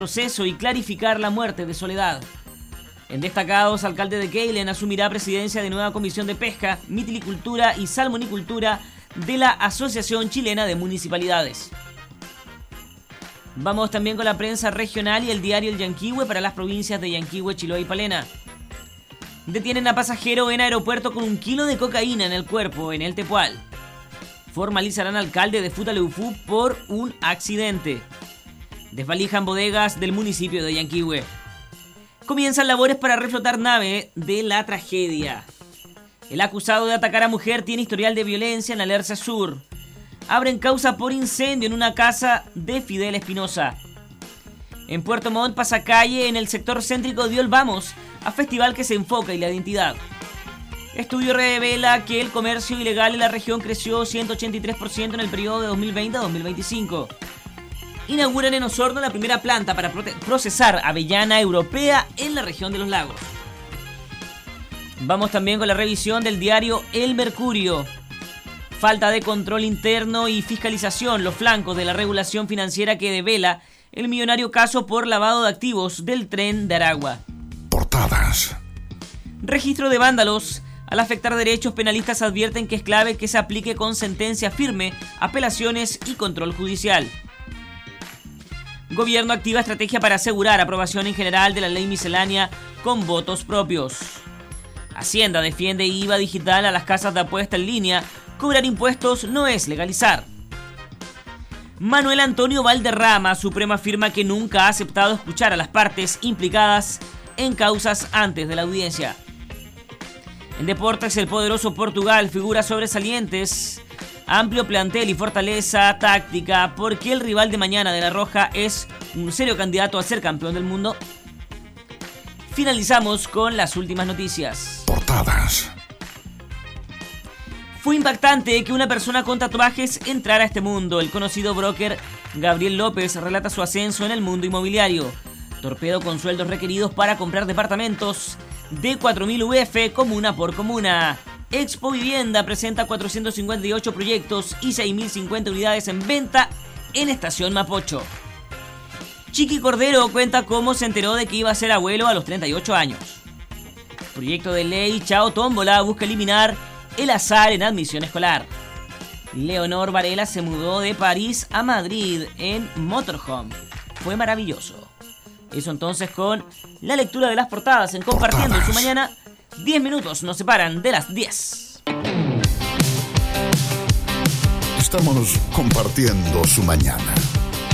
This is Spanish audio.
proceso y clarificar la muerte de Soledad. En destacados, alcalde de Keilen asumirá presidencia de nueva comisión de pesca, mitilicultura y salmonicultura de la Asociación Chilena de Municipalidades. Vamos también con la prensa regional y el diario El Yanquihue para las provincias de Yanquihue, Chiloé y Palena. Detienen a pasajero en aeropuerto con 1 kilo de cocaína en el cuerpo en el Tepual. Formalizarán alcalde de Futaleufú por un accidente. Desvalijan bodegas del municipio de Yanquihue. Comienzan labores para reflotar nave de la tragedia. El acusado de atacar a mujer tiene historial de violencia en Alerce Sur. Abren causa por incendio en una casa de Fidel Espinosa. En Puerto Montt pasa calle en el sector céntrico de Olvamos a festival que se enfoca en la identidad. Estudio revela que el comercio ilegal en la región creció 183% en el periodo de 2020 a 2025. Inauguran en Osorno la primera planta para procesar avellana europea en la región de los lagos. Vamos también con la revisión del diario El Mercurio. Falta de control interno y fiscalización, los flancos de la regulación financiera que devela el millonario caso por lavado de activos del tren de Aragua. Portadas. Registro de vándalos. Al afectar derechos, penalistas advierten que es clave que se aplique con sentencia firme, apelaciones y control judicial. Gobierno activa estrategia para asegurar aprobación en general de la ley miscelánea con votos propios. Hacienda defiende IVA digital a las casas de apuesta en línea. Cobrar impuestos no es legalizar. Manuel Antonio Valderrama, Suprema afirma que nunca ha aceptado escuchar a las partes implicadas en causas antes de la audiencia. En deportes, el poderoso Portugal, figuras sobresalientes, amplio plantel y fortaleza táctica, porque el rival de mañana de La Roja es un serio candidato a ser campeón del mundo. Finalizamos con las últimas noticias. Portadas. Fue impactante que una persona con tatuajes entrara a este mundo. El conocido broker Gabriel López relata su ascenso en el mundo inmobiliario. Torpedo con sueldos requeridos para comprar departamentos de 4.000 UF comuna por comuna. Expo Vivienda presenta 458 proyectos y 6.050 unidades en venta en Estación Mapocho. Chiqui Cordero cuenta cómo se enteró de que iba a ser abuelo a los 38 años. Proyecto de ley Chao Tómbola busca eliminar el azar en admisión escolar. Leonor Varela se mudó de París a Madrid en motorhome. Fue maravilloso. Eso entonces con la lectura de las portadas en Compartiendo en su mañana. 10 minutos nos separan de las 10. Estamos compartiendo su mañana.